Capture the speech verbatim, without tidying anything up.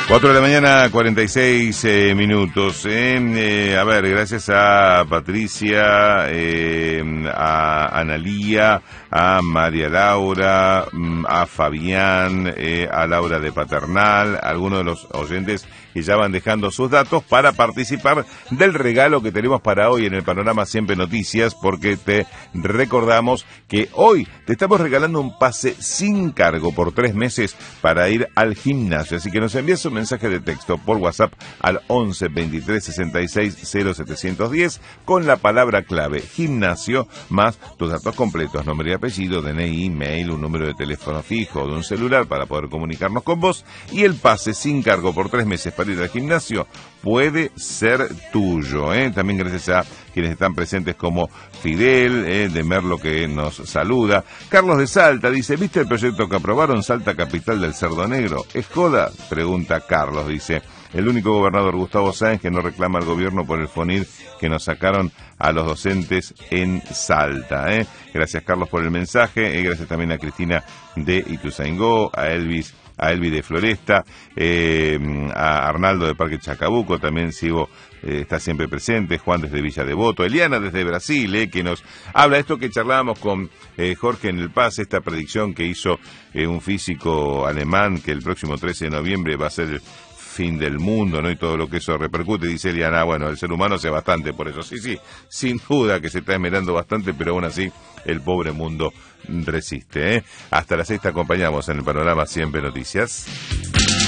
cuatro de la mañana, cuarenta y seis eh, minutos. Eh, eh, a ver, gracias a Patricia, eh, a Analía, a María Laura, a Fabián, eh, a Laura de Paternal, a algunos de los oyentes que ya van dejando sus datos para participar del regalo que tenemos para hoy en el Panorama Siempre Noticias, porque te recordamos que hoy te estamos regalando un pase sin cargo por tres meses para ir al gimnasio. Así que nos envías un mensaje de texto por WhatsApp al once, veintitrés, sesenta y seis, cero setecientos diez con la palabra clave gimnasio más tus datos completos, nombre y apellido, D N I, mail, un número de teléfono fijo o de un celular para poder comunicarnos con vos, y el pase sin cargo por tres meses para ir al gimnasio puede ser tuyo, ¿eh? También gracias a quienes están presentes como Fidel, eh, de Merlo, que nos saluda. Carlos de Salta dice, ¿viste el proyecto que aprobaron? Salta, capital del cerdo negro. ¿Es joda? Pregunta Carlos, dice. El único gobernador, Gustavo Sáenz, que no reclama al gobierno por el FONIR que nos sacaron a los docentes en Salta, ¿eh? Gracias, Carlos, por el mensaje. Eh, gracias también a Cristina de Ituzaingó, a Elvis a Elvi de Floresta, eh, a Arnaldo de Parque Chacabuco, también sigo, eh, está siempre presente, Juan desde Villa Devoto, Eliana desde Brasil, eh, que nos habla de esto que charlábamos con eh, Jorge en el Paz, esta predicción que hizo eh, un físico alemán, que el próximo trece de noviembre va a ser el fin del mundo, ¿no? Y todo lo que eso repercute. Dice Eliana, bueno, el ser humano hace bastante por eso. Sí, sí, sin duda que se está esmerando bastante, pero aún así el pobre mundo resiste, ¿eh? Hasta las seis te acompañamos en el Panorama Siempre Noticias.